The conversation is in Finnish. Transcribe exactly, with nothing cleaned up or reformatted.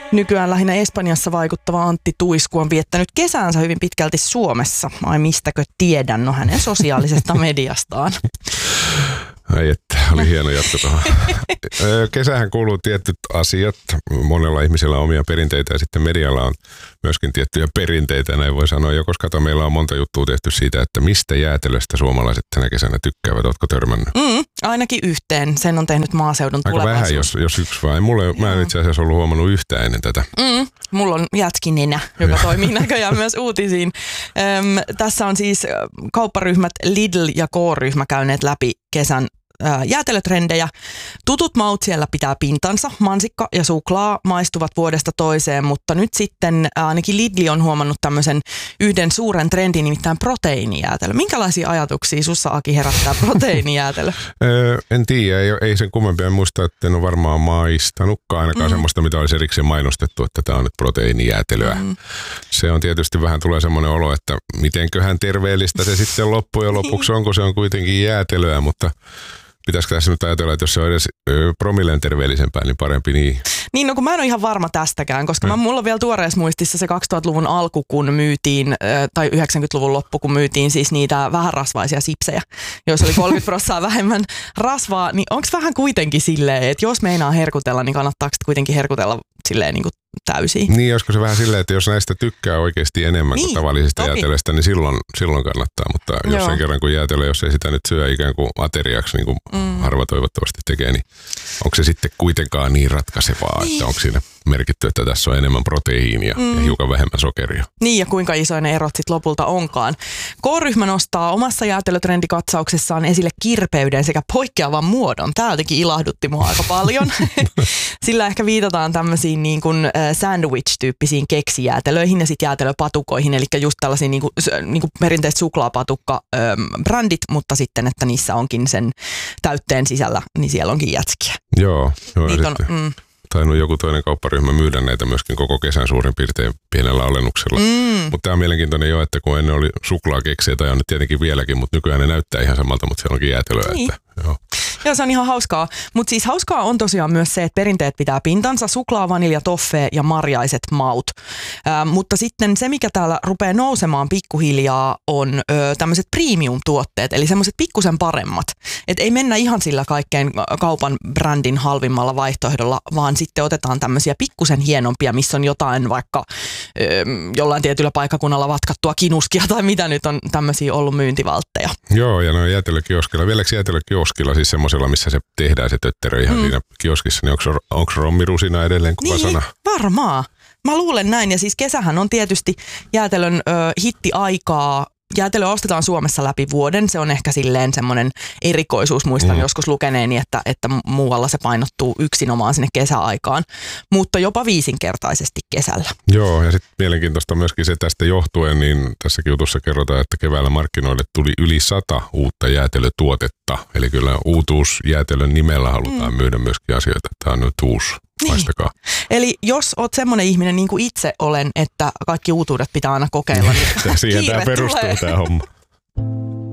Nykyään lähinnä Espanjassa vaikuttava Antti Tuisku on viettänyt kesäänsä hyvin pitkälti Suomessa. Ai mistäkö tiedän, no hänen sosiaalisesta mediastaan. Ai että, oli hieno jatko tuohon. Kesähän kuuluu tietyt asiat. Monella ihmisellä on omia perinteitä ja sitten medialla on myöskin tiettyjä perinteitä, näin voi sanoa. Jo koska meillä on monta juttua tehty siitä, että mistä jäätelöstä suomalaiset tänä kesänä tykkäävät. Ootko törmännyt? Mm, ainakin yhteen. Sen on tehnyt maaseudun aika tulevaisuus. Vähän, jos, jos yksi vai. Mulle, mä en itse asiassa ollut huomannut yhtään ennen tätä. Mm, mulla on jätskinenä, joka toimii näköjään myös uutisiin. Öm, tässä on siis kaupparyhmät Lidl ja K-ryhmä käyneet läpi kesän jäätelötrendejä. Tutut maut siellä pitää pintansa. Mansikka ja suklaa maistuvat vuodesta toiseen, mutta nyt sitten ainakin Lidl on huomannut tämmöisen yhden suuren trendin, nimittäin proteiinijäätelö. Minkälaisia ajatuksia sussa, Aki, herättää proteiinijäätelö? öö, en tiedä, ei, ei sen kummempia. En muista, että en ole varmaan maistanutkaan ainakaan mm. semmoista, mitä olisi erikseen mainostettu, että tämä on nyt proteiinijäätelöä. Mm. Se on tietysti vähän tulee semmoinen olo, että mitenköhän terveellistä se sitten loppujen lopuksi on, kun se on kuitenkin jäätelöä, mutta pitäisikö tässä nyt ajatella, että jos se on edes promilleen terveellisempää, niin parempi niin? Niin, no kun mä en ole ihan varma tästäkään, koska mm. mä, mulla on vielä tuoreessa muistissa se kaksituhattaluvun alku, kun myytiin, tai yhdeksänkymmentäluvun loppu, kun myytiin siis niitä vähänrasvaisia sipsejä, joissa oli kolmekymmentä prosenttia vähemmän rasvaa, niin onko vähän kuitenkin silleen, että jos meinaa herkutella, niin kannattaako kuitenkin herkutella silleen niin kuin täysiin? Niin, olisiko se vähän silleen, että jos näistä tykkää oikeasti enemmän niin, kuin tavallisista toki. jäätelöistä, niin silloin, silloin kannattaa. Mutta Joo. jos sen kerran kun jäätelö, jos ei sitä nyt syö ikään kuin ateriaksi, niin kuin mm. harva toivottavasti tekee, niin onko se sitten kuitenkaan niin ratkaisevaa, niin. että onko siinä merkitty, että tässä on enemmän proteiinia mm. ja hiukan vähemmän sokeria. Niin, ja kuinka isoja ne erot sitten lopulta onkaan. K-ryhmä nostaa omassa jäätelötrendikatsauksessaan esille kirpeyden sekä poikkeavan muodon. Tämä jotenkin ilahdutti mua aika paljon. Sillä ehkä viitataan tämmöisiin niin kuin sandwich-tyyppisiin keksijäätelöihin ja sitten jäätelöpatukoihin, eli just tällaisiin niin kuin, niin kuin perinteiset suklaapatukka-brändit, mutta sitten, että niissä onkin sen täytteen sisällä, niin siellä onkin jätskiä. Joo, joo Niitä on, mm. tainnut joku toinen kaupparyhmä myydä näitä myöskin koko kesän suurin piirtein pienellä alennuksella. Mm. Mutta tämä on mielenkiintoinen jo, että kun ennen oli suklaakeksejä, tai on nyt tietenkin vieläkin, mutta nykyään ne näyttää ihan samalta, mutta siellä onkin jäätelöä. Niin. Että, joo. Joo, se on ihan hauskaa. Mutta siis hauskaa on tosiaan myös se, että perinteet pitää pintansa, suklaa, vanilja, toffee ja marjaiset maut. Äh, mutta sitten se, mikä täällä rupeaa nousemaan pikkuhiljaa, on tämmöiset premium-tuotteet, eli semmoiset pikkusen paremmat. Että ei mennä ihan sillä kaikkein kaupan brändin halvimmalla vaihtoehdolla, vaan sitten otetaan tämmöisiä pikkusen hienompia, missä on jotain vaikka ö, jollain tietyllä paikkakunnalla vatkattua kinuskia tai mitä nyt on tämmöisiä ollut myyntivaltteja. Joo, ja no jäätelökioskilla. Vieläkö jäätelökioskilla siis semmoisella, missä se tehdään se tötterö ihan mm. siinä kioskissa, niin onko, onko rommirusina edelleen kuva niin, sana? Varmaan. Mä luulen näin, ja siis kesähän on tietysti jäätelön ö, hittiaikaa. Jäätelö ostetaan Suomessa läpi vuoden. Se on ehkä silleen semmoinen erikoisuus. Muistan mm. joskus lukeneeni, että, että muualla se painottuu yksinomaan sinne kesäaikaan, mutta jopa viisinkertaisesti kesällä. Joo, ja sitten mielenkiintoista myöskin se tästä johtuen, niin tässäkin jutussa kerrotaan, että keväällä markkinoille tuli yli sata uutta jäätelötuotetta. Eli kyllä uutuusjäätelön nimellä halutaan mm. myydä myöskin asioita. Tämä on nyt uusi. Niin. Eli jos oot semmoinen ihminen niin kuin itse olen, että kaikki uutuudet pitää aina kokeilla, niin siihen tämä perustuu tämä homma.